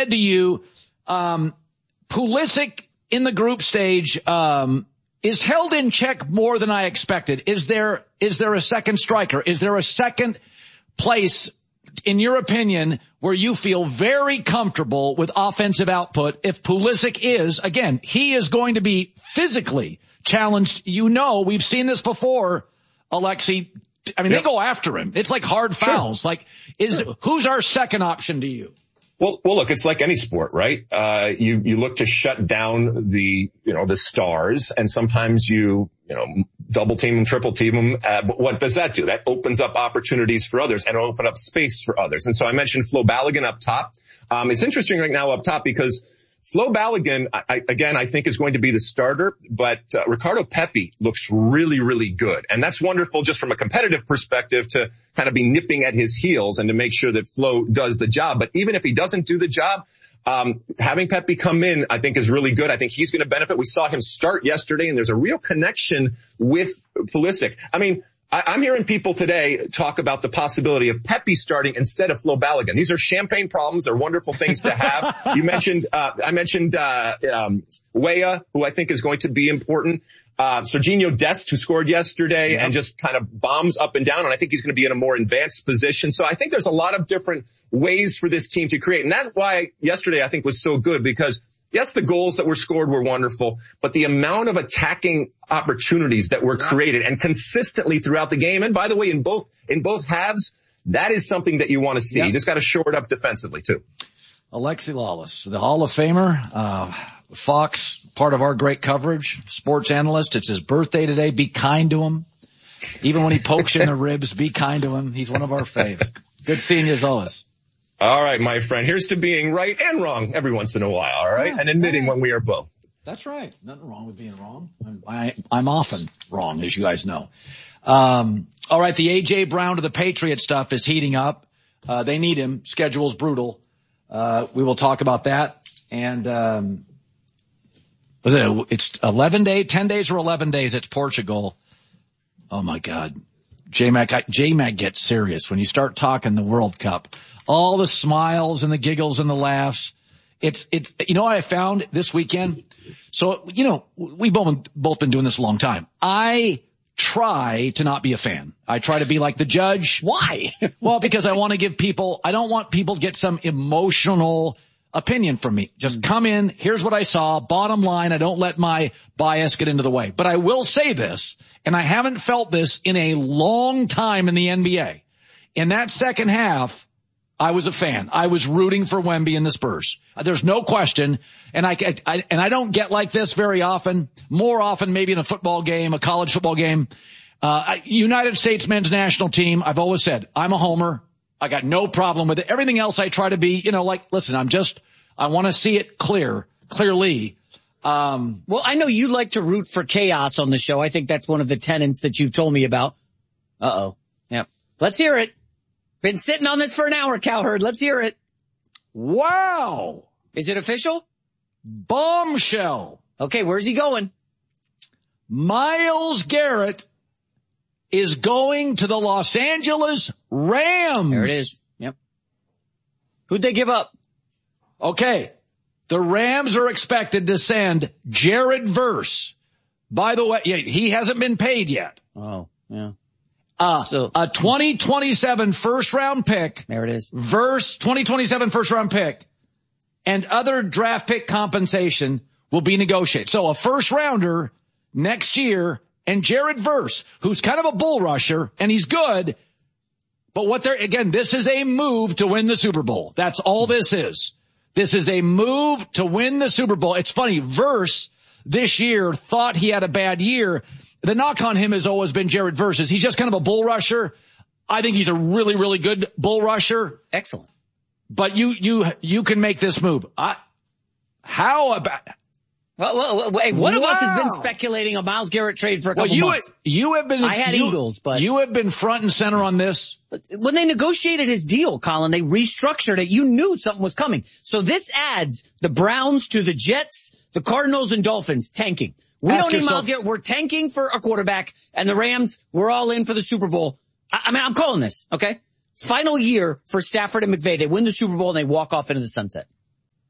said to you, Pulisic in the group stage, is held in check more than I expected. Is there a second striker? Is there a second place, in your opinion, where you feel very comfortable with offensive output if Pulisic is, again, he is going to be physically challenged. You know, we've seen this before, Alexi. I mean, They go after him. It's like hard fouls. Sure. Who's our second option to you? Well, look, it's like any sport, right? You look to shut down the stars, and sometimes you double team them, triple team them. But what does that do? That opens up opportunities for others and open up space for others. And so I mentioned Flo Balogun up top. It's interesting right now up top because Flo Balogun, I think is going to be the starter, but Ricardo Pepi looks really, really good. And that's wonderful just from a competitive perspective to kind of be nipping at his heels and to make sure that Flo does the job. But even if he doesn't do the job, having Pepi come in, I think is really good. I think he's going to benefit. We saw him start yesterday, and there's a real connection with Pulisic. I mean, I'm hearing people today talk about the possibility of Pepi starting instead of Flo Balogun. These are champagne problems. They're wonderful things to have. I mentioned Weah, who I think is going to be important. Serginho Dest, who scored yesterday and just kind of bombs up and down. And I think he's going to be in a more advanced position. So I think there's a lot of different ways for this team to create. And that's why yesterday I think was so good because yes, the goals that were scored were wonderful, but the amount of attacking opportunities that were created and consistently throughout the game. And by the way, in both halves, that is something that you want to see. You just got to shore it up defensively too. Alexi Lalas, the Hall of Famer, Fox, part of our great coverage, sports analyst. It's his birthday today. Be kind to him. Even when he pokes you in the ribs, be kind to him. He's one of our faves. Good seeing you as always. All right, my friend. Here's to being right and wrong every once in a while, all right? And admitting when we are both. That's right. Nothing wrong with being wrong. I'm often wrong, as you guys know. All right, the A.J. Brown to the Patriot stuff is heating up. They need him. Schedule's brutal. We will talk about that. And it's 10 days or 11 days. It's Portugal. Oh, my God. J-Mac gets serious when you start talking the World Cup. All the smiles and the giggles and the laughs. It's, you know what I found this weekend? So, we've both been doing this a long time. I try to not be a fan. I try to be like the judge. Why? Well, because I want to give I don't want people to get some emotional opinion from me. Just come in. Here's what I saw. Bottom line, I don't let my bias get into the way. But I will say this, and I haven't felt this in a long time in the NBA. In that second half, I was a fan. I was rooting for Wemby and the Spurs. There's no question. And I don't get like this very often. More often maybe in a football game, a college football game. United States men's national team, I've always said, I'm a homer. I got no problem with it. Everything else I try to be, listen, I want to see it clearly. Well, I know you like to root for chaos on the show. I think that's one of the tenets that you've told me about. Uh-oh. Yep. Let's hear it. Been sitting on this for an hour, Cowherd. Let's hear it. Wow. Is it official? Bombshell. Okay, where's he going? Myles Garrett is going to the Los Angeles Rams. There it is. Yep. Who'd they give up? Okay. The Rams are expected to send Jared Verse. By the way, he hasn't been paid yet. Oh, yeah. So a 2027 first round pick. There it is. Verse 2027 first round pick and other draft pick compensation will be negotiated. So a first rounder next year and Jared Verse, who's kind of a bull rusher and he's good. But this is a move to win the Super Bowl. That's all this is. This is a move to win the Super Bowl. It's funny. Verse this year thought he had a bad year. The knock on him has always been Jared Verse. He's just kind of a bull rusher. I think he's a really, really good bull rusher. Excellent. But you can make this move. How about? Well, one of us has been speculating a Myles Garrett trade for a couple months. You have been. I had Eagles, but you have been front and center on this. When they negotiated his deal, Colin, they restructured it. You knew something was coming. So this adds the Browns to the Jets, the Cardinals, and Dolphins tanking. We don't need Myles Garrett. We're tanking for a quarterback, and the Rams, we're all in for the Super Bowl. I'm calling this, okay? Final year for Stafford and McVay. They win the Super Bowl, and they walk off into the sunset.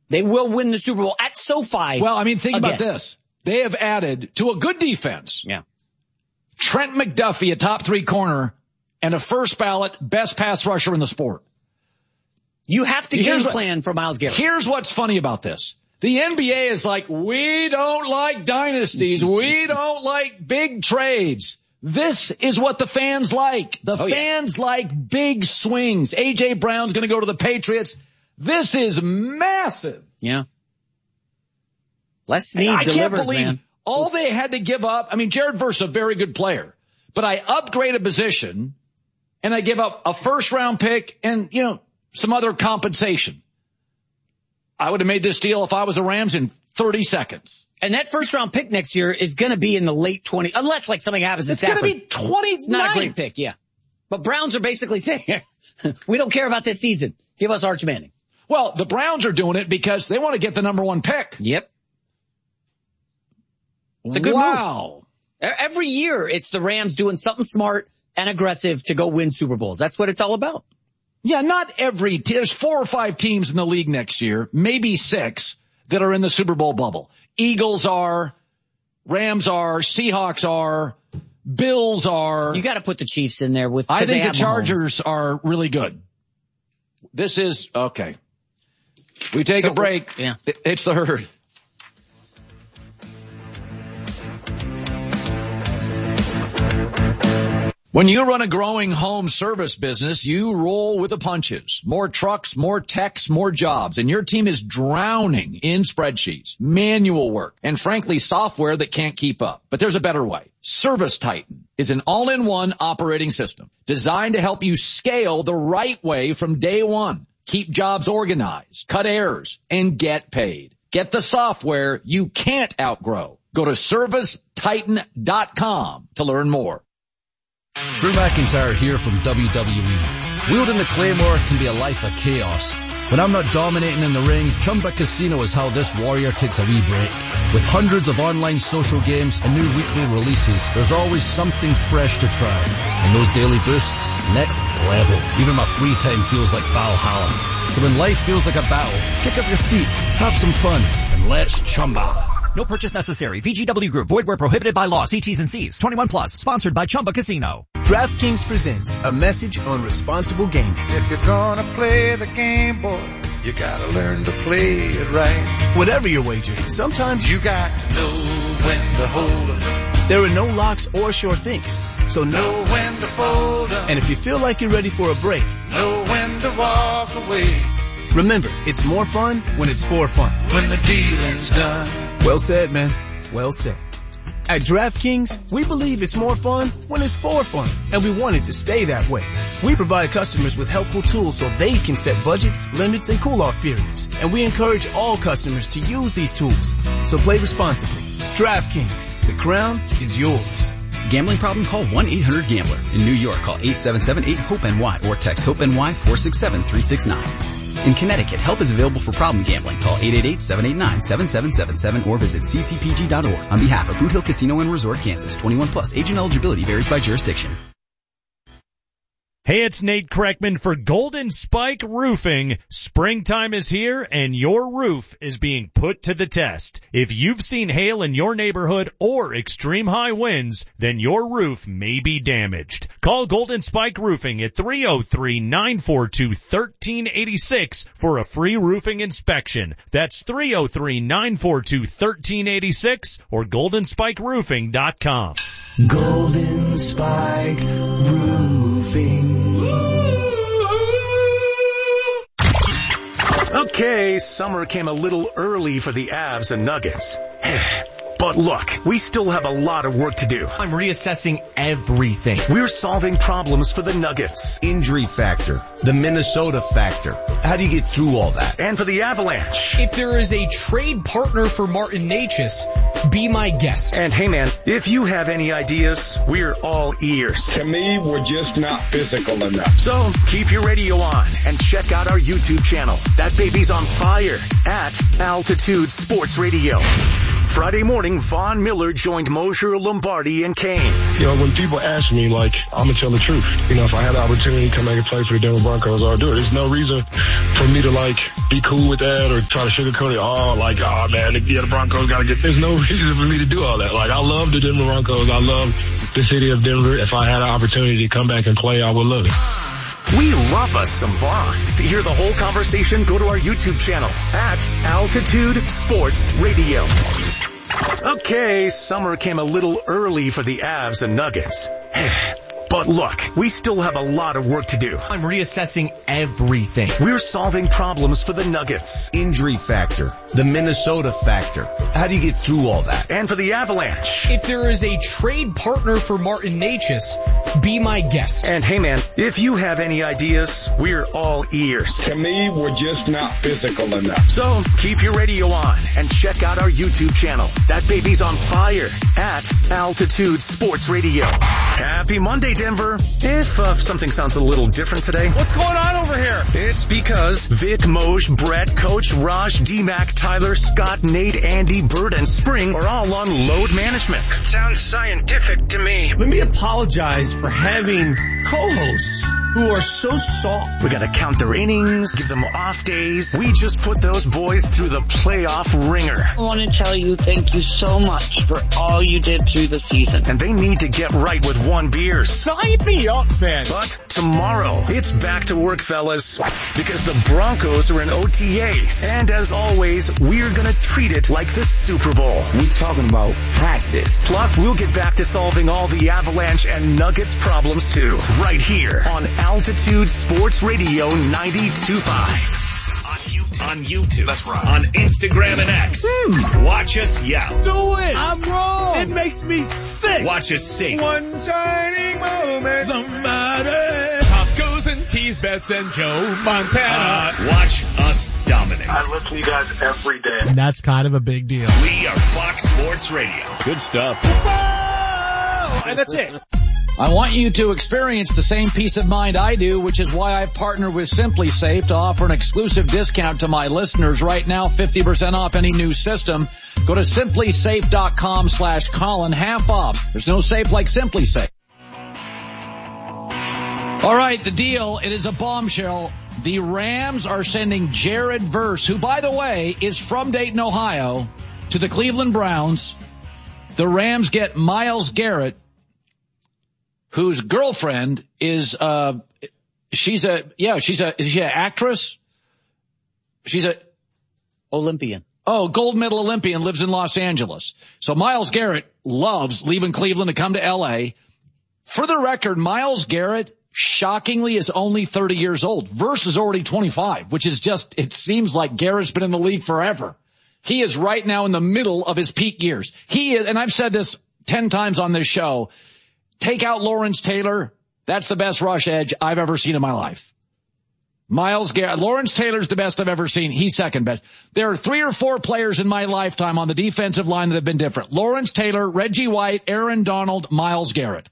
They will win the Super Bowl at SoFi. Well, I mean, think again. about this. They have added to a good defense. Yeah. Trent McDuffie, a top 3 corner, and a first ballot best pass rusher in the sport. You have to game plan for Myles Garrett. Here's what's funny about this. The NBA is like, we don't like dynasties. We don't like big trades. This is what the fans like. The fans like big swings. A.J. Brown's going to go to the Patriots. This is massive. Yeah. Les Snead delivers, can't believe man. All they had to give up. I mean, Jared Verse, a very good player, but I upgrade a position and I give up a first round pick and, some other compensation. I would have made this deal if I was the Rams in 30 seconds. And that first round pick next year is going to be in the late 20s, unless like something happens to Stafford. It's going to be 29. It's not a great pick, yeah. But Browns are basically saying, we don't care about this season. Give us Arch Manning. Well, the Browns are doing it because they want to get the number 1 pick. Yep. It's a good move. Every year, it's the Rams doing something smart and aggressive to go win Super Bowls. That's what it's all about. Yeah, not every there's 4 or 5 teams in the league next year, maybe 6, that are in the Super Bowl bubble. Eagles are, Rams are, Seahawks are, Bills are. You got to put the Chiefs in there with. I think the Chargers are really good. This is okay. We take a break. Yeah. It's the Herd. When you run a growing home service business, you roll with the punches. More trucks, more techs, more jobs, and your team is drowning in spreadsheets, manual work, and frankly, software that can't keep up. But there's a better way. Service Titan is an all-in-one operating system designed to help you scale the right way from day one. Keep jobs organized, cut errors, and get paid. Get the software you can't outgrow. Go to ServiceTitan.com to learn more. Drew McIntyre here from WWE. Wielding the Claymore can be a life of chaos. When I'm not dominating in the ring, Chumba Casino is how this warrior takes a wee break. With hundreds of online social games and new weekly releases, there's always something fresh to try. And those daily boosts, next level. Even my free time feels like Valhalla. So when life feels like a battle, kick up your feet, have some fun, and let's Chumba. No purchase necessary. VGW Group. Void where prohibited by law. See T's and C's. 21 plus. Sponsored by Chumba Casino. DraftKings presents a message on responsible gaming. If you're gonna play the game, boy, you gotta learn to play it right. Whatever your wager, sometimes you got to know when to hold 'em. There are no locks or sure things. So know when to fold 'em. And if you feel like you're ready for a break, know when to walk away. Remember, it's more fun when it's for fun. When the dealing's done. Well said, man. Well said. At DraftKings, we believe it's more fun when it's for fun, and we want it to stay that way. We provide customers with helpful tools so they can set budgets, limits, and cool-off periods, and we encourage all customers to use these tools. So play responsibly. DraftKings, the crown is yours. Gambling problem? Call 1-800-GAMBLER. In New York, call 877-8-HOPE-NY or text HOPE-NY 467-369. In Connecticut, help is available for problem gambling. Call 888-789-7777 or visit ccpg.org. On behalf of Boot Hill Casino and Resort, Kansas, 21 plus. Agent eligibility varies by jurisdiction. Hey, it's Nate Kreckman for Golden Spike Roofing. Springtime is here and your roof is being put to the test. If you've seen hail in your neighborhood or extreme high winds, then your roof may be damaged. Call Golden Spike Roofing at 303-942-1386 for a free roofing inspection. That's 303-942-1386 or goldenspikeroofing.com. Golden Spike Roofing. Okay, summer came a little early for the Avs and Nuggets. But look, we still have a lot of work to do. I'm reassessing everything. We're solving problems for the Nuggets. Injury factor, the Minnesota factor. How do you get through all that? And for the Avalanche. If there is a trade partner for Martin Necas, be my guest. And hey man, if you have any ideas, we're all ears. To me, we're just not physical enough. So keep your radio on and check out our YouTube channel. That baby's on fire at Altitude Sports Radio. Friday morning, Von Miller joined Mosher, Lombardi, and Kane. When people ask me, I'm going to tell the truth. If I had the opportunity to come back and play for the Denver Broncos, I'll do it. There's no reason for me to, be cool with that or try to sugarcoat it. Man, the Broncos got to get... There's no reason for me to do all that. I love the Denver Broncos. I love the city of Denver. If I had an opportunity to come back and play, I would love it. We love us some Vaughn. To hear the whole conversation, go to our YouTube channel at Altitude Sports Radio. Okay, summer came a little early for the Avs and Nuggets. But look, we still have a lot of work to do. I'm reassessing everything. We're solving problems for the Nuggets. Injury factor, the Minnesota factor. How do you get through all that? And for the Avalanche. If there is a trade partner for Martin Necas, be my guest. And hey man, if you have any ideas, we're all ears. To me, we're just not physical enough. So keep your radio on and check out our YouTube channel. That baby's on fire at Altitude Sports Radio. Happy Monday, Denver. If something sounds a little different today. What's going on over here? It's because Vic, Moj, Brett, Coach, Raj, D-Mac, Tyler, Scott, Nate, Andy, Bird, and Spring are all on load management. Sounds scientific to me. Let me apologize for having co-hosts who are so soft. We gotta count their innings, give them off days. We just put those boys through the playoff ringer. I want to tell you thank you so much for all you did through the season. And they need to get right with one beer. Sign me up, man. But tomorrow, it's back to work, fellas, because the Broncos are in OTAs. And as always, we're gonna treat it like the Super Bowl. We're talking about practice. Plus, we'll get back to solving all the Avalanche and Nuggets problems too, right here on Altitude Sports Radio 92.5. On YouTube. That's right. On Instagram and X. Watch us yell. Do it. I'm wrong. It makes me sick. Watch us sing. One shining moment. Somebody. Pop goes and tease bets and Joe Montana. Watch us dominate. I listen to you guys every day. And that's kind of a big deal. We are Fox Sports Radio. Good stuff. And that's it. I want you to experience the same peace of mind I do, which is why I've partnered with SimpliSafe to offer an exclusive discount to my listeners right now, 50% off any new system. Go to simplysafe.com/Colin, half off. There's no safe like SimpliSafe. All right, the deal, it is a bombshell. The Rams are sending Jared Verse, who, by the way, is from Dayton, Ohio, to the Cleveland Browns. The Rams get Myles Garrett, whose girlfriend is, is she an actress? She's a Olympian. Oh, gold medal Olympian, lives in Los Angeles. So Myles Garrett loves leaving Cleveland to come to LA. For the record, Myles Garrett, shockingly, is only 30 years old. Verse is already 25, which is just, it seems like Garrett's been in the league forever. He is right now in the middle of his peak years. He is, and I've said this 10 times on this show, take out Lawrence Taylor. That's the best rush edge I've ever seen in my life. Myles Garrett, Lawrence Taylor's the best I've ever seen. He's second best. There are 3 or 4 players in my lifetime on the defensive line that have been different. Lawrence Taylor, Reggie White, Aaron Donald, Myles Garrett.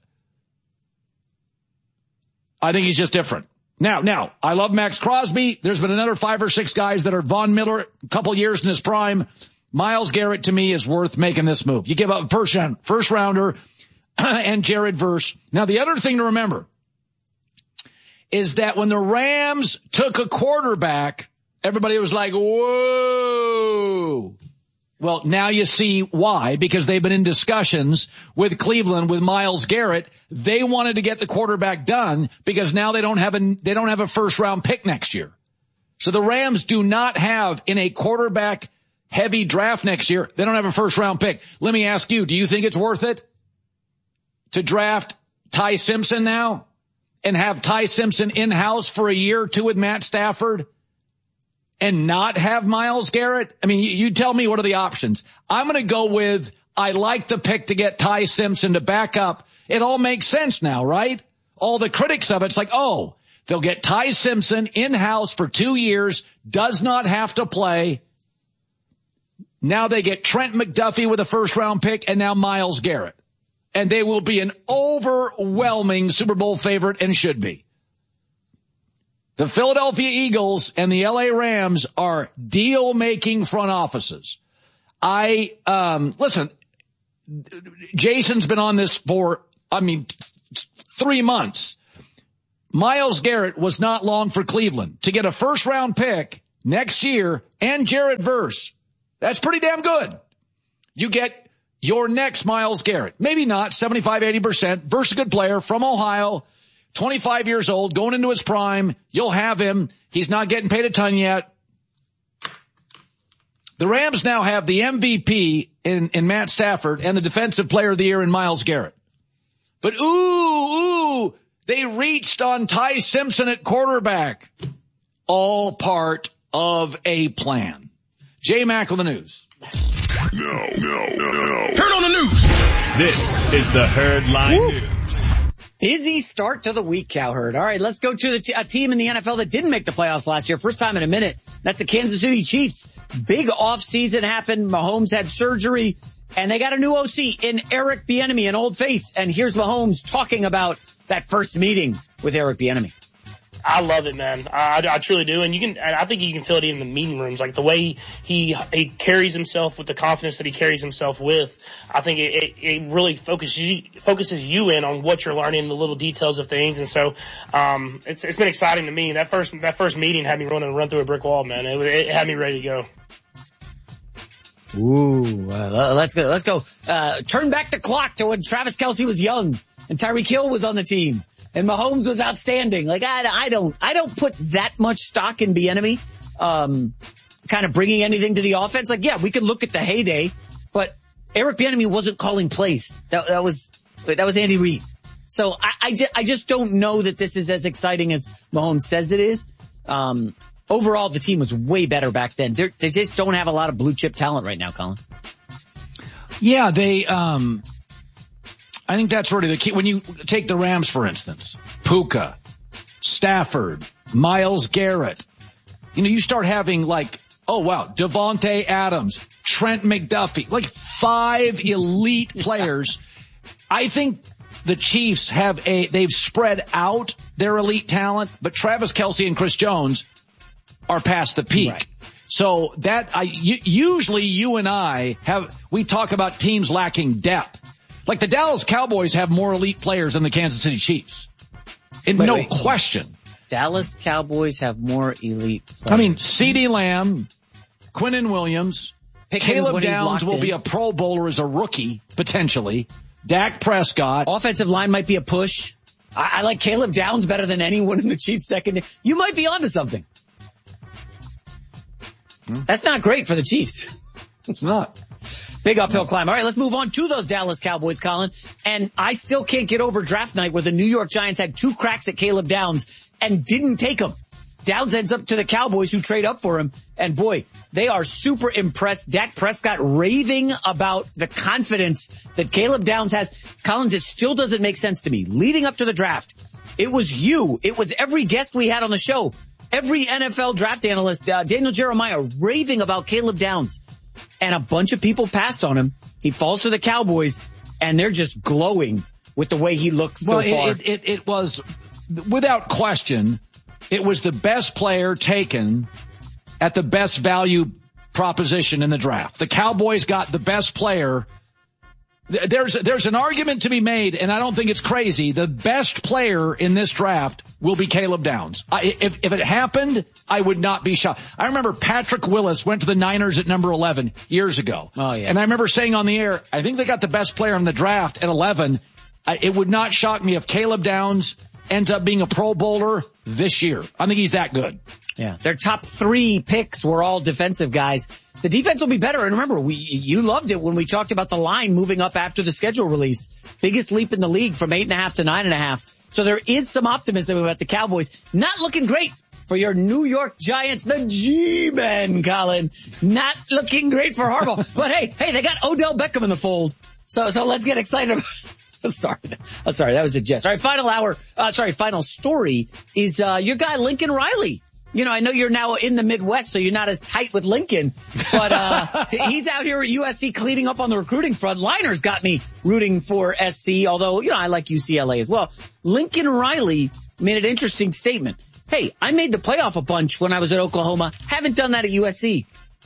I think he's just different. Now, I love Max Crosby. There's been another 5 or 6 guys that are Von Miller, a couple years in his prime. Myles Garrett, to me, is worth making this move. You give up first rounder and Jared Verse. Now, the other thing to remember is that when the Rams took a quarterback, everybody was like, whoa. Well, now you see why, because they've been in discussions with Cleveland with Myles Garrett. They wanted to get the quarterback done because now they don't have a first round pick next year. So the Rams do not have, in a quarterback heavy draft next year, they don't have a first round pick. Let me ask you, do you think it's worth it to draft Ty Simpson now and have Ty Simpson in-house for a year or 2 with Matt Stafford and not have Myles Garrett? I mean, you tell me, what are the options? I'm going to go with, I like the pick to get Ty Simpson to back up. It all makes sense now, right? All the critics of it's like, oh, they'll get Ty Simpson in-house for 2 years, does not have to play. Now they get Trent McDuffie with a first-round pick and now Myles Garrett. And they will be an overwhelming Super Bowl favorite and should be. The Philadelphia Eagles and the LA Rams are deal-making front offices. Listen, Jason's been on this for, 3 months. Miles Garrett was not long for Cleveland to get a first-round pick next year and Jarrett Verse. That's pretty damn good. You get your next Miles Garrett. Maybe not 75, 80%. Verse a good player from Ohio, 25 years old, going into his prime. You'll have him. He's not getting paid a ton yet. The Rams now have the MVP in Matt Stafford and the Defensive Player of the Year in Miles Garrett. But they reached on Ty Simpson at quarterback. All part of a plan. J-Mac on the news. No. Turn on the news. This is the Herdline News. Busy start to the week, Cowherd. All right, let's go to a team in the NFL that didn't make the playoffs last year. First time in a minute. That's the Kansas City Chiefs. Big offseason happened. Mahomes had surgery, and they got a new OC in Eric Bieniemy, an old face. And here's Mahomes talking about that first meeting with Eric Bieniemy. I love it, man. I truly do. And I think you can feel it even in the meeting rooms. Like the way he carries himself with the confidence that he carries himself with. I think it really focuses you in on what you're learning, the little details of things. And so, it's been exciting to me. That first meeting had me run through a brick wall, man. It had me ready to go. Let's go. Turn back the clock to when Travis Kelce was young and Tyreek Hill was on the team. And Mahomes was outstanding. Like, I don't put that much stock in Bieniemy, kind of bringing anything to the offense. Like, yeah, we could look at the heyday, but Eric Bieniemy wasn't calling plays. That was Andy Reid. So I just don't know that this is as exciting as Mahomes says it is. Overall, the team was way better back then. They just don't have a lot of blue chip talent right now, Colin. Yeah, I think that's really the key. When you take the Rams, for instance, Puka, Stafford, Miles Garrett, you start having Devontae Adams, Trent McDuffie, like 5 elite players. I think the Chiefs they've spread out their elite talent, but Travis Kelce and Chris Jones are past the peak. Right. So usually you and I we talk about teams lacking depth. Like the Dallas Cowboys have more elite players than the Kansas City Chiefs. No question. Dallas Cowboys have more elite players. CeeDee Lamb, Quinnen Williams, Caleb Downs will be a Pro Bowler as a rookie, potentially. Dak Prescott. Offensive line might be a push. I like Caleb Downs better than anyone in the Chiefs secondary. You might be onto something. That's not great for the Chiefs. It's not. Big uphill climb. All right, let's move on to those Dallas Cowboys, Colin. And I still can't get over draft night where the New York Giants had 2 cracks at Caleb Downs and didn't take him. Downs ends up to the Cowboys who trade up for him. And boy, they are super impressed. Dak Prescott raving about the confidence that Caleb Downs has. Colin, this still doesn't make sense to me. Leading up to the draft, it was every guest we had on the show. Every NFL draft analyst, Daniel Jeremiah, raving about Caleb Downs. And a bunch of people passed on him. He falls to the Cowboys, and they're just glowing with the way he looks so far. It was, without question, it was the best player taken at the best value proposition in the draft. The Cowboys got the best player. There's an argument to be made, and I don't think it's crazy. The best player in this draft will be Caleb Downs. If it happened, I would not be shocked. I remember Patrick Willis went to the Niners at number 11 years ago. Oh, yeah. And I remember saying on the air, I think they got the best player in the draft at 11. It would not shock me if Caleb Downs ends up being a Pro Bowler this year. I think he's that good. Yeah. Their top 3 picks were all defensive guys. The defense will be better. And remember, you loved it when we talked about the line moving up after the schedule release. Biggest leap in the league from 8.5 to 9.5. So there is some optimism about the Cowboys. Not looking great for your New York Giants, the G-Men, Colin. Not looking great for Harbaugh. But hey, they got Odell Beckham in the fold. So let's get excited. Sorry, that was a jest. All right, final story is your guy Lincoln Riley. I know you're now in the Midwest, so you're not as tight with Lincoln, but he's out here at USC cleaning up on the recruiting front. Liners got me rooting for SC, although, I like UCLA as well. Lincoln Riley made an interesting statement. Hey, I made the playoff a bunch when I was at Oklahoma. Haven't done that at USC.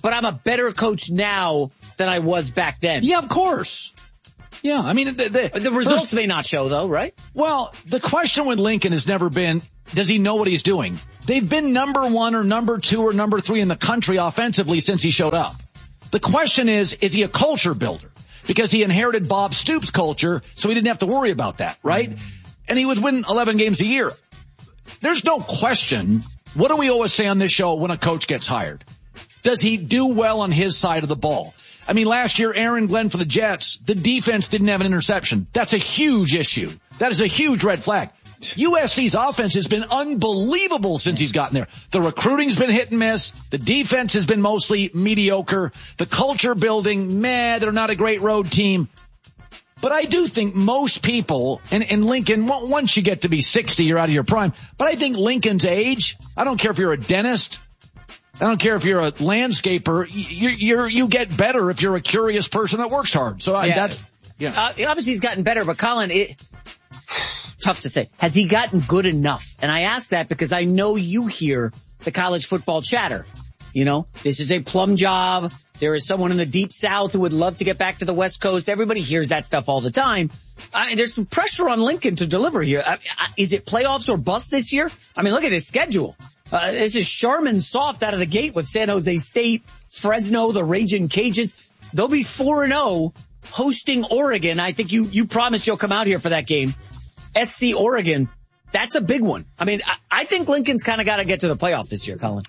but I'm a better coach now than I was back then. Yeah, of course. Yeah, I mean, the results may not show, though, right? Well, the question with Lincoln has never been, does he know what he's doing? They've been number 1 or number 2 or number 3 in the country offensively since he showed up. The question is he a culture builder? Because he inherited Bob Stoops' culture, so he didn't have to worry about that, right? And he was winning 11 games a year. There's no question. What do we always say on this show when a coach gets hired? Does he do well on his side of the ball? I mean, last year, Aaron Glenn for the Jets, the defense didn't have an interception. That's a huge issue. That is a huge red flag. USC's offense has been unbelievable since he's gotten there. The recruiting's been hit and miss. The defense has been mostly mediocre. The culture building, they're not a great road team. But I do think most people, and Lincoln, once you get to be 60, you're out of your prime. But I think Lincoln's age, I don't care if you're a dentist, I don't care if you're a landscaper, you get better if you're a curious person that works hard. So obviously he's gotten better, but Colin, tough to say. Has he gotten good enough? And I ask that because I know you hear the college football chatter. You know, this is a plum job. There is someone in the deep South who would love to get back to the West Coast. Everybody hears that stuff all the time. There's some pressure on Lincoln to deliver here. Is it playoffs or bust this year? I mean, look at his schedule. This is Charmin soft out of the gate with San Jose State, Fresno, the Ragin' Cajuns. They'll be 4-0 hosting Oregon. I think you promised you'll come out here for that game. SC Oregon, that's a big one. I mean, I think Lincoln's kind of got to get to the playoff this year, Colin.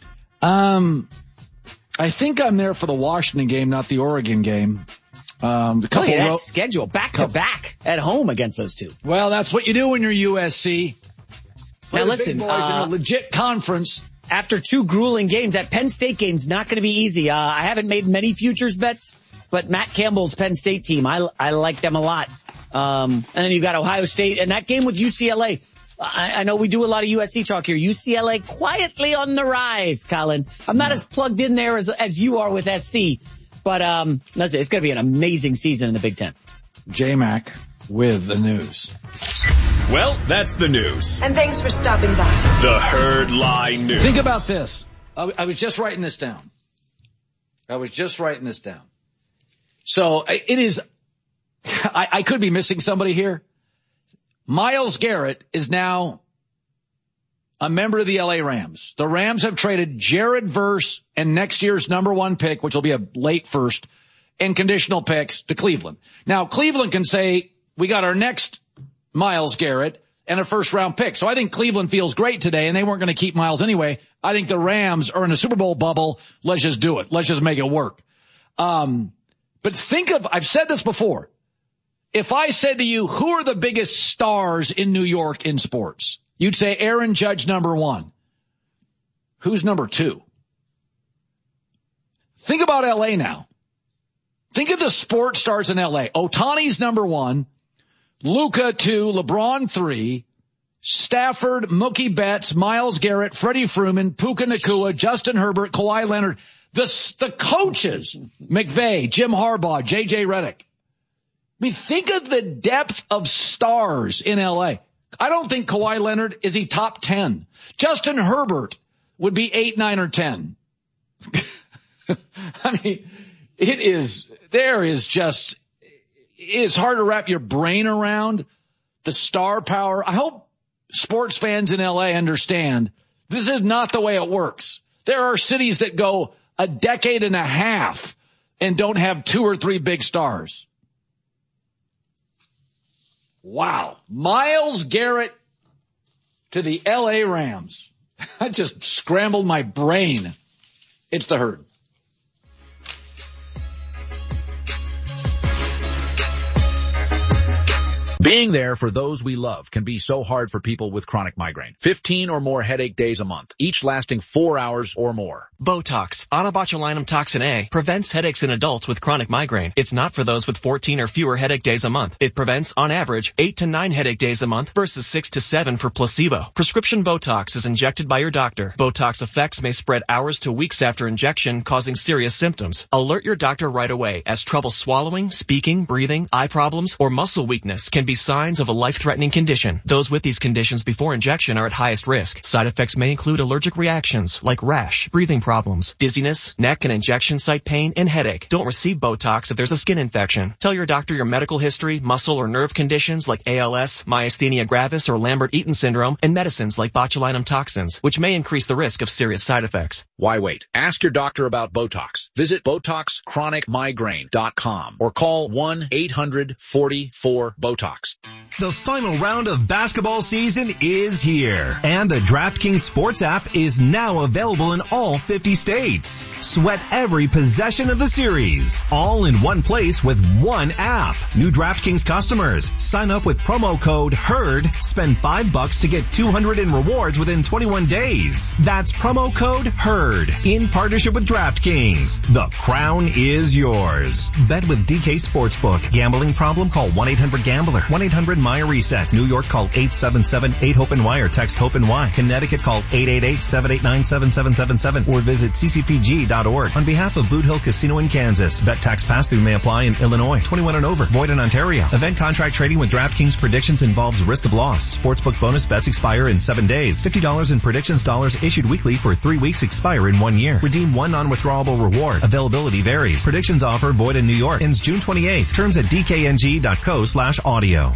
I think I'm there for the Washington game, not the Oregon game. That schedule back to back at home against those two. Well, that's what you do when you're USC. Now listen, in a legit conference. After 2 grueling games, that Penn State game's not going to be easy. I haven't made many futures bets, but Matt Campbell's Penn State team, I like them a lot. And then you've got Ohio State and that game with UCLA. I know we do a lot of USC talk here. UCLA quietly on the rise, Colin. I'm not as plugged in there as you are with SC, but listen, it's going to be an amazing season in the Big Ten. J-Mac with the news. Well, that's the news. And thanks for stopping by. The Herd Lie News. Think about this. I was just writing this down. So it is, I could be missing somebody here. Myles Garrett is now a member of the LA Rams. The Rams have traded Jared Verse and next year's number 1 pick, which will be a late first, and conditional picks to Cleveland. Now, Cleveland can say, we got our next Myles Garrett and a first round pick. So I think Cleveland feels great today, and they weren't going to keep Myles anyway. I think the Rams are in a Super Bowl bubble. Let's just do it. Let's just make it work. But think of, I've said this before. If I said to you, who are the biggest stars in New York in sports? You'd say Aaron Judge, number 1. Who's number 2? Think about LA now. Think of the sports stars in LA. Ohtani's number 1. Luka 2. LeBron 3. Stafford, Mookie Betts, Myles Garrett, Freddie Freeman, Puka Nacua, Justin Herbert, Kawhi Leonard. The coaches, McVay, Jim Harbaugh, J.J. Redick. I mean, think of the depth of stars in L.A. I don't think Kawhi Leonard is he top 10. Justin Herbert would be 8, 9, or 10. I mean, it's hard to wrap your brain around the star power. I hope sports fans in L.A. understand this is not the way it works. There are cities that go a decade and a half and don't have 2 or 3 big stars. Wow. Myles Garrett to the LA Rams. I just scrambled my brain. It's the Herd. Being there for those we love can be so hard for people with chronic migraine. 15 or more headache days a month, each lasting 4 hours or more. Botox, onabotulinum toxin A, prevents headaches in adults with chronic migraine. It's not for those with 14 or fewer headache days a month. It prevents, on average, 8 to 9 headache days a month versus 6 to 7 for placebo. Prescription Botox is injected by your doctor. Botox effects may spread hours to weeks after injection, causing serious symptoms. Alert your doctor right away, as trouble swallowing, speaking, breathing, eye problems, or muscle weakness can be be signs of a life-threatening condition. Those with these conditions before injection are at highest risk. Side effects may include allergic reactions like rash, breathing problems, dizziness, neck and injection site pain, and headache. Don't receive Botox if there's a skin infection. Tell your doctor your medical history, muscle or nerve conditions like ALS, myasthenia gravis, or Lambert-Eaton syndrome, and medicines like botulinum toxins, which may increase the risk of serious side effects. Why wait? Ask your doctor about Botox. Visit BotoxChronicMigraine.com or call 1-800-44-BOTOX. The final round of basketball season is here, and the DraftKings Sports app is now available in all 50 states. Sweat every possession of the series, all in one place with one app. New DraftKings customers, sign up with promo code HERD, spend $5 to get $200 in rewards within 21 days. That's promo code HERD, in partnership with DraftKings. The crown is yours. Bet with DK Sportsbook. Gambling problem? Call 1-800-GAMBLER. 1-800-MY-RESET. New York, call 877-8-HOPE-NY or text HOPE-NY. Connecticut, call 888-789-7777 or visit ccpg.org. On behalf of Boot Hill Casino in Kansas, bet tax pass-through may apply in Illinois. 21 and over. Void in Ontario. Event contract trading with DraftKings Predictions involves risk of loss. Sportsbook bonus bets expire in 7 days. $50 in predictions dollars issued weekly for 3 weeks, expire in 1 year. Redeem one non-withdrawable reward. Availability varies. Predictions offer void in New York. Ends June 28th. Terms at dkng.co/audio.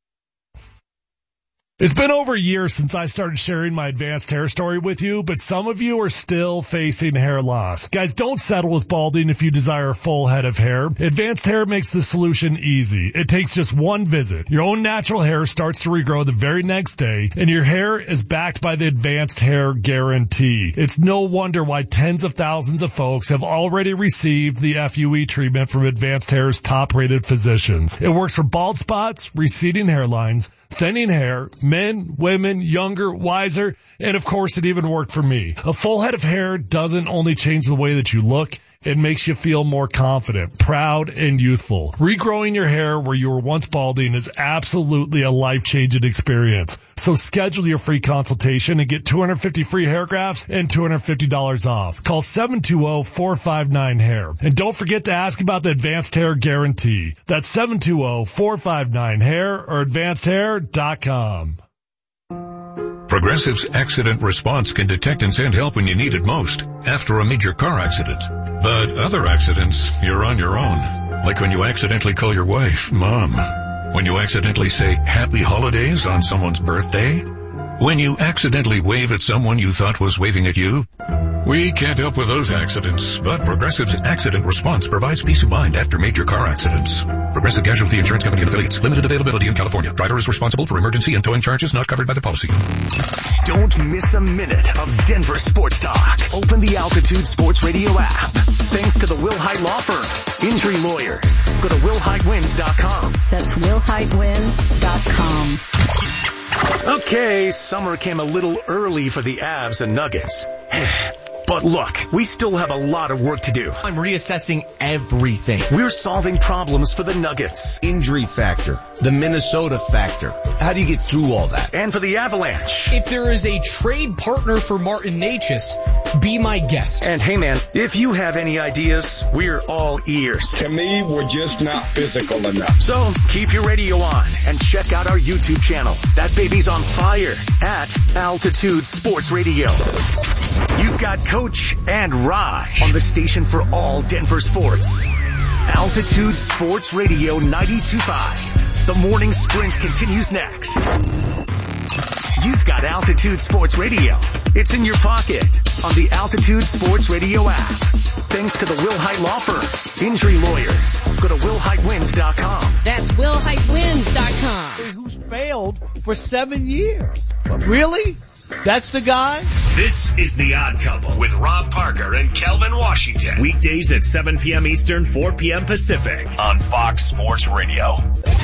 It's been over a year since I started sharing my advanced hair story with you, but some of you are still facing hair loss. Guys, don't settle with balding if you desire a full head of hair. Advanced Hair makes the solution easy. It takes just one visit. Your own natural hair starts to regrow the very next day, and your hair is backed by the Advanced Hair Guarantee. It's no wonder why tens of thousands of folks have already received the FUE treatment from Advanced Hair's top-rated physicians. It works for bald spots, receding hairlines, thinning hair, men, women, younger, wiser, and of course it even worked for me. A full head of hair doesn't only change the way that you look, it makes you feel more confident, proud, and youthful. Regrowing your hair where you were once balding is absolutely a life-changing experience. So schedule your free consultation and get 250 free hair grafts and $250 off. Call 720-459-HAIR. And don't forget to ask about the Advanced Hair Guarantee. That's 720-459-HAIR or advancedhair.com. Progressive's Accident Response can detect and send help when you need it most, after a major car accident. But other accidents, you're on your own. Like when you accidentally call your wife Mom. When you accidentally say Happy Holidays on someone's birthday. When you accidentally wave at someone you thought was waving at you. We can't help with those accidents, but Progressive's Accident Response provides peace of mind after major car accidents. Progressive Casualty Insurance Company and Affiliates. Limited availability in California. Driver is responsible for emergency and towing charges not covered by the policy. Don't miss a minute of Denver sports talk. Open the Altitude Sports Radio app. Thanks to the Will Hyde Law Firm. Injury lawyers. Go to WillHydeWins.com. That's WillHydeWins.com. Okay, summer came a little early for the Avs and Nuggets. But look, we still have a lot of work to do. I'm reassessing everything. We're solving problems for the Nuggets. Injury factor. The Minnesota factor. How do you get through all that? And for the Avalanche. If there is a trade partner for Martin Necas, be my guest. And hey man, if you have any ideas, we're all ears. To me, we're just not physical enough. So keep your radio on and check out our YouTube channel. That baby's on fire at Altitude Sports Radio. You've got Coach and Raj on the station for all Denver sports. Altitude Sports Radio 92.5. The morning sprint continues next. You've got Altitude Sports Radio. It's in your pocket on the Altitude Sports Radio app. Thanks to the Will Hyde Law Firm. Injury lawyers. Go to WillHydeWins.com. That's WillHydeWins.com. Who's failed for 7 years. Really? That's the guy? This is The Odd Couple with Rob Parker and Kelvin Washington. Weekdays at 7 p.m. Eastern, 4 p.m. Pacific on Fox Sports Radio.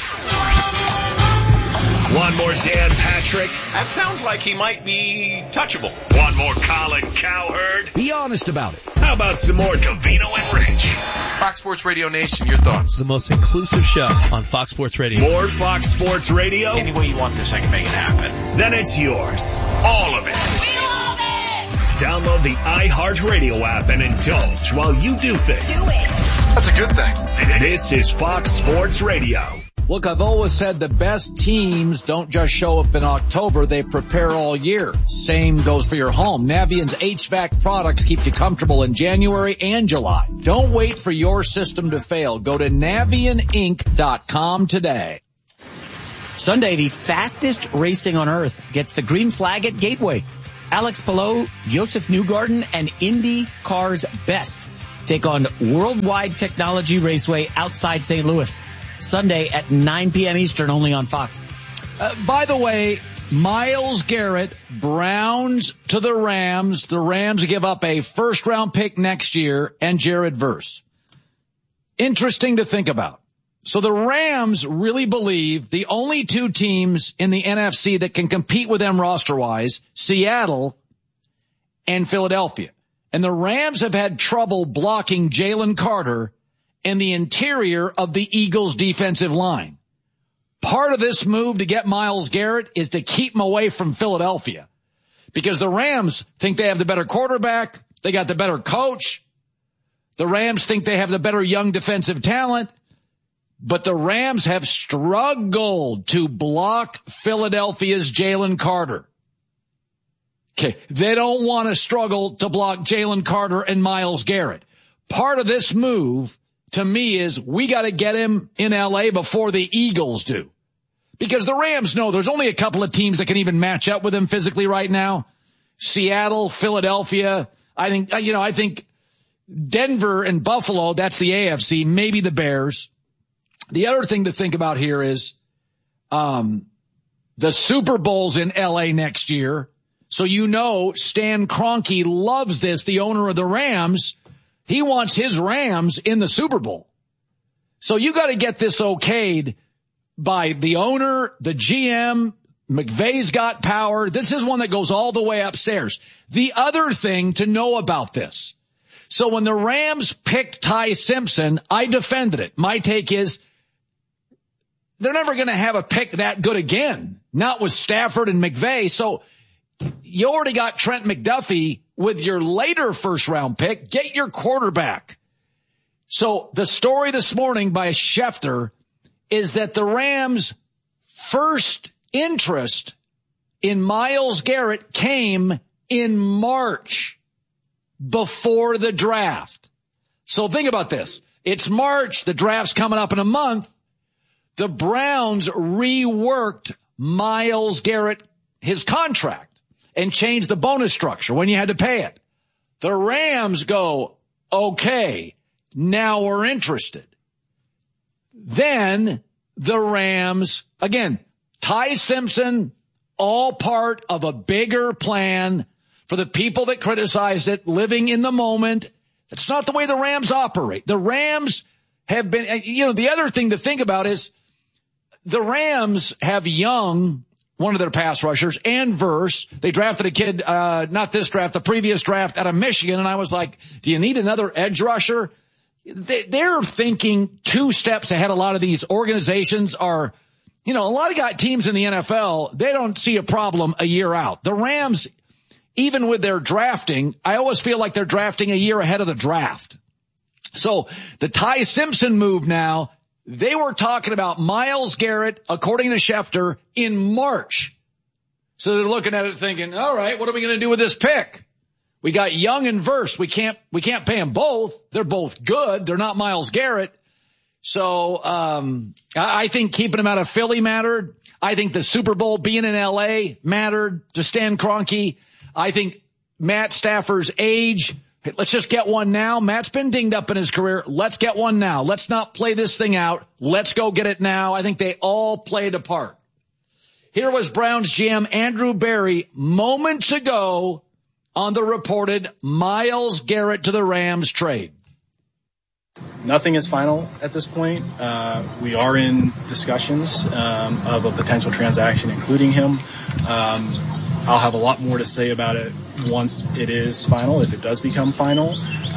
One more Dan Patrick. That sounds like he might be touchable. One more Colin Cowherd. Be honest about it. How about some more Covino and Rich? Fox Sports Radio Nation, your thoughts? The most inclusive show on Fox Sports Radio. More Fox Sports Radio? Any way you want this, I can make it happen. Then it's yours. All of it. We love it! Download the iHeartRadio app and indulge while you do things. Do it! That's a good thing. This is Fox Sports Radio. Look, I've always said the best teams don't just show up in October, they prepare all year. Same goes for your home. Navient's HVAC products keep you comfortable in January and July. Don't wait for your system to fail. Go to NavientInc.com today. Sunday, the fastest racing on earth gets the green flag at Gateway. Alex Palou, Joseph Newgarden, and IndyCar's best take on Worldwide Technology Raceway outside St. Louis. Sunday at 9 p.m. Eastern, only on Fox. By the way, Myles Garrett, Browns to the Rams. The Rams give up a first-round pick next year and Jared Verse. Interesting to think about. So the Rams really believe the only two teams in the NFC that can compete with them roster-wise, Seattle and Philadelphia. And the Rams have had trouble blocking Jalen Carter in the interior of the Eagles' defensive line. Part of this move to get Myles Garrett is to keep him away from Philadelphia because the Rams think they have the better quarterback. They got the better coach. The Rams think they have the better young defensive talent, but the Rams have struggled to block Philadelphia's Jalen Carter. Okay. They don't want to struggle to block Jalen Carter and Myles Garrett. Part of this move to me is we got to get him in LA before the Eagles do. Because the Rams know there's only a couple of teams that can even match up with him physically right now. Seattle, Philadelphia. I think Denver and Buffalo, that's the AFC, maybe the Bears. The other thing to think about here is, the Super Bowl's in LA next year. So Stan Kroenke loves this, the owner of the Rams. He wants his Rams in the Super Bowl. So you got to get this okayed by the owner, the GM. McVay's got power. This is one that goes all the way upstairs. The other thing to know about this. So when the Rams picked Ty Simpson, I defended it. My take is they're never going to have a pick that good again, not with Stafford and McVay. So you already got Trent McDuffie with your later first-round pick. Get your quarterback. So the story this morning by Schefter is that the Rams' first interest in Myles Garrett came in March before the draft. So think about this. It's March. The draft's coming up in a month. The Browns reworked Myles Garrett, his contract, and changed the bonus structure when you had to pay it. The Rams go, okay, now we're interested. Then the Rams, again, Ty Simpson, all part of a bigger plan for the people that criticized it, living in the moment. It's not the way the Rams operate. The Rams have been, the other thing to think about is the Rams have Young, one of their pass rushers, and Verse. They drafted a kid, not this draft, the previous draft out of Michigan. And I was like, do you need another edge rusher? They're thinking two steps ahead. A lot of these organizations are, a lot of teams in the NFL, they don't see a problem a year out. The Rams, even with their drafting, I always feel like they're drafting a year ahead of the draft. So the Ty Simpson move now, they were talking about Myles Garrett, according to Schefter, in March. So they're looking at it thinking, all right, what are we going to do with this pick? We got Young and Verse. We can't pay them both. They're both good. They're not Myles Garrett. So, I think keeping him out of Philly mattered. I think the Super Bowl being in LA mattered to Stan Kroenke. I think Matt Stafford's age. Let's just get one now. Matt's been dinged up in his career. Let's get one now. Let's not play this thing out. Let's go get it now. I think they all played a part. Here was Browns GM Andrew Berry moments ago on the reported Myles Garrett to the Rams trade. Nothing is final at this point. We are in discussions of a potential transaction, including him. I'll have a lot more to say about it once it is final, if it does become final.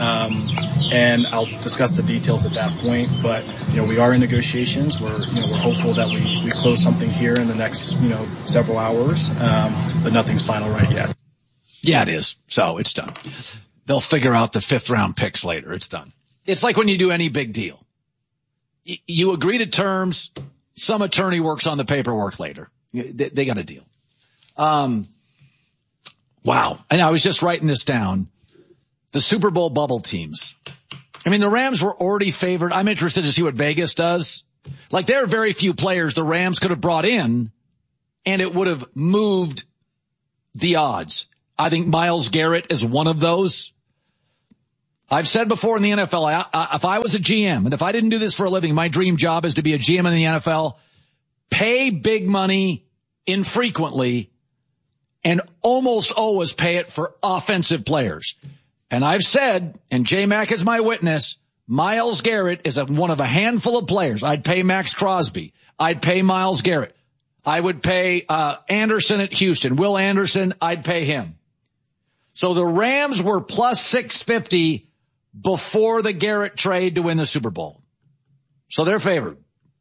And I'll discuss the details at that point. But, we are in negotiations. We're hopeful that we close something here in the next, several hours. But nothing's final right yet. Yeah, it is. So it's done. They'll figure out the 5th round picks later. It's done. It's like when you do any big deal. You agree to terms. Some attorney works on the paperwork later. They got a deal. Wow. And I was just writing this down. The Super Bowl bubble teams. I mean, the Rams were already favored. I'm interested to see what Vegas does. Like, there are very few players the Rams could have brought in, and it would have moved the odds. I think Myles Garrett is one of those. I've said before in the NFL, if I was a GM, and if I didn't do this for a living, my dream job is to be a GM in the NFL, pay big money infrequently, and almost always pay it for offensive players. And I've said, and J-Mac is my witness, Myles Garrett is one of a handful of players. I'd pay Max Crosby. I'd pay Myles Garrett. I would pay Anderson at Houston. Will Anderson, I'd pay him. So the Rams were plus 650 before the Garrett trade to win the Super Bowl. So they're favored.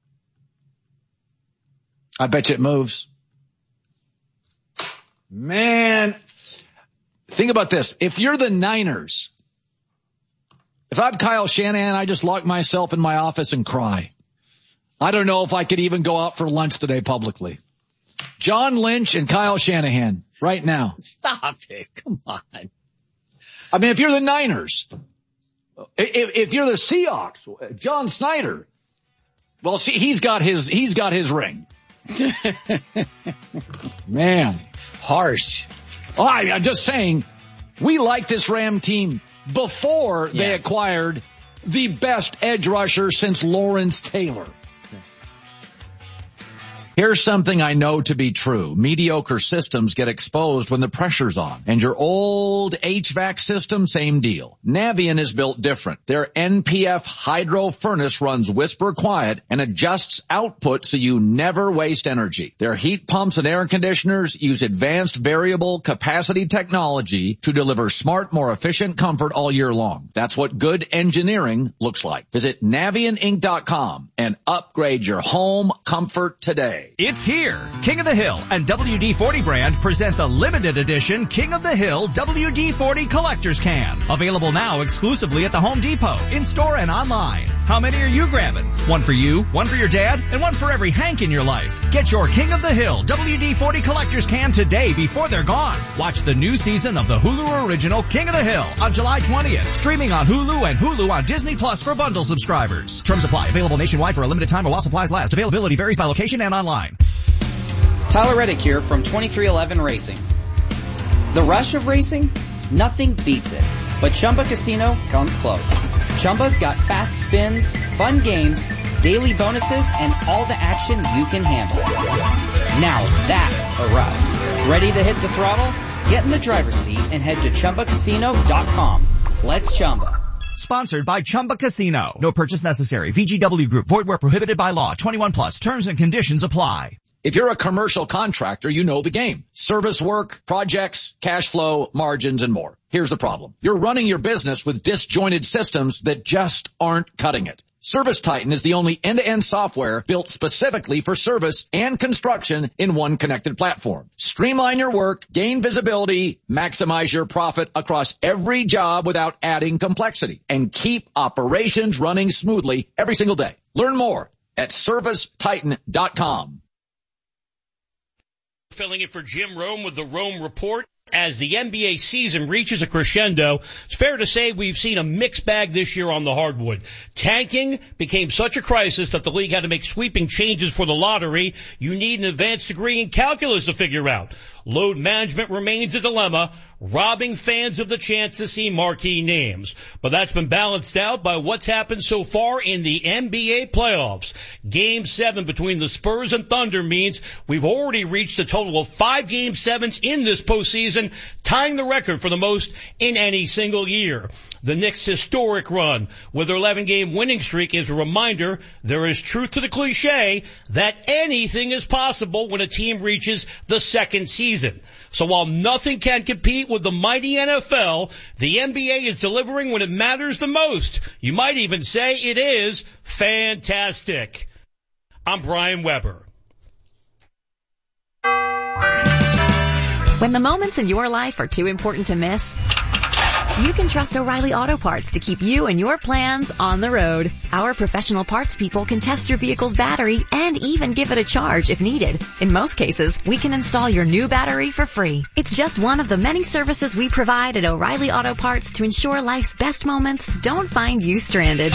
I bet you it moves. Man, think about this. If you're the Niners, if I'm Kyle Shanahan, I just lock myself in my office and cry. I don't know if I could even go out for lunch today publicly. John Lynch and Kyle Shanahan right now. Stop it. Come on. I mean, if you're the Niners, if you're the Seahawks, John Snyder, well, see, he's got his ring. Man. Harsh. Oh, I'm just saying, we like this Ram team before they acquired the best edge rusher since Lawrence Taylor. Here's something I know to be true. Mediocre systems get exposed when the pressure's on. And your old HVAC system, same deal. Navien is built different. Their NPF hydro furnace runs whisper quiet and adjusts output so you never waste energy. Their heat pumps and air conditioners use advanced variable capacity technology to deliver smart, more efficient comfort all year long. That's what good engineering looks like. Visit NavientInc.com and upgrade your home comfort today. It's here. King of the Hill and WD-40 brand present the limited edition King of the Hill WD-40 Collector's Can. Available now exclusively at the Home Depot, in-store and online. How many are you grabbing? One for you, one for your dad, and one for every Hank in your life. Get your King of the Hill WD-40 Collector's Can today before they're gone. Watch the new season of the Hulu original King of the Hill on July 20th. Streaming on Hulu and Hulu on Disney Plus for bundle subscribers. Terms apply. Available nationwide for a limited time while supplies last. Availability varies by location and online. Tyler Reddick here from 2311 Racing. The rush of racing? Nothing beats it. But Chumba Casino comes close. Chumba's got fast spins, fun games, daily bonuses, and all the action you can handle. Now that's a ride. Ready to hit the throttle? Get in the driver's seat and head to ChumbaCasino.com. Let's Chumba. Sponsored by Chumba Casino. No purchase necessary. VGW Group. Void where prohibited by law. 21 plus. Terms and conditions apply. If you're a commercial contractor, you know the game. Service work, projects, cash flow, margins, and more. Here's the problem. You're running your business with disjointed systems that just aren't cutting it. ServiceTitan is the only end-to-end software built specifically for service and construction in one connected platform. Streamline your work, gain visibility, maximize your profit across every job without adding complexity, and keep operations running smoothly every single day. Learn more at ServiceTitan.com. Filling it for Jim Rome with the Rome Report. As the NBA season reaches a crescendo, it's fair to say we've seen a mixed bag this year on the hardwood. Tanking became such a crisis that the league had to make sweeping changes for the lottery. You need an advanced degree in calculus to figure out. Load management remains a dilemma, robbing fans of the chance to see marquee names. But that's been balanced out by what's happened so far in the NBA playoffs. Game 7 between the Spurs and Thunder means we've already reached a total of 5 Game 7s in this postseason, tying the record for the most in any single year. The Knicks' historic run with their 11-game winning streak is a reminder there is truth to the cliche that anything is possible when a team reaches the second season. So while nothing can compete with the mighty NFL, the NBA is delivering when it matters the most. You might even say it is fantastic. I'm Brian Weber. When the moments in your life are too important to miss, You can trust O'Reilly Auto Parts to keep you and your plans on the road. Our professional parts people can test your vehicle's battery and even give it a charge if needed. In most cases, we can install your new battery for free. It's just one of the many services we provide at O'Reilly Auto Parts to ensure life's best moments don't find you stranded.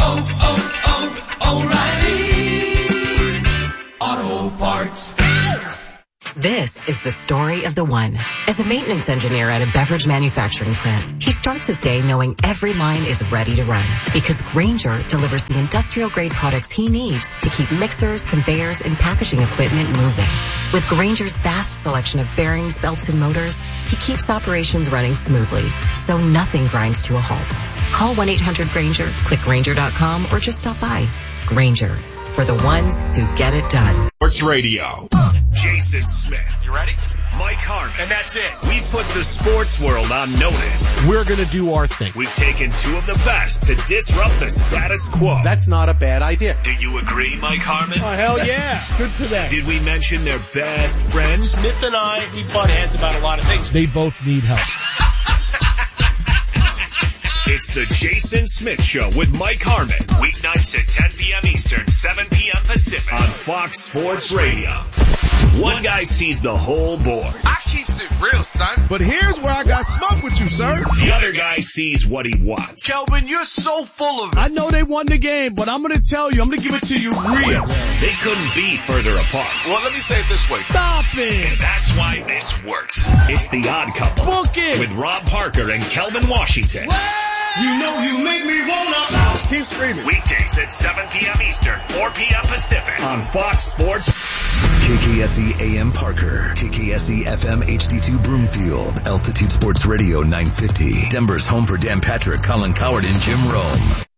O'Reilly Auto Parts. This is the story of the one. As a maintenance engineer at a beverage manufacturing plant, he starts his day knowing every line is ready to run because Grainger delivers the industrial-grade products he needs to keep mixers, conveyors, and packaging equipment moving. With Grainger's vast selection of bearings, belts, and motors, he keeps operations running smoothly, so nothing grinds to a halt. Call 1-800-GRAINGER, click Grainger.com, or just stop by. Grainger, for the ones who get it done. Sports Radio. Jason Smith. You ready? Mike Harmon. And that's it. We've put the sports world on notice. We're going to do our thing. We've taken two of the best to disrupt the status quo. That's not a bad idea. Do you agree, Mike Harmon? Oh, hell yeah. Good for them. Did we mention their best friends? Smith and I, we butt heads about a lot of things. They both need help. It's the Jason Smith Show with Mike Harmon. Weeknights at 10 p.m. Eastern, 7 p.m. Pacific on Fox Sports Radio. One guy sees the whole board. I keeps it real, son. But here's where I got smoke with you, sir. The other guy sees what he wants. Kelvin, you're so full of it. I know they won the game, but I'm going to tell you, I'm going to give it to you real. They couldn't be further apart. Well, let me say it this way. Stop it. And that's why this works. It's The Odd Couple. Book it. With Rob Parker and Kelvin Washington. You know you make me wanna. Keep screaming. Weekdays at 7 p.m. Eastern, 4 p.m. Pacific on Fox Sports. KKSE AM Parker, KKSE FM HD2 Broomfield, Altitude Sports Radio 950, Denver's home for Dan Patrick, Colin Coward, and Jim Rome.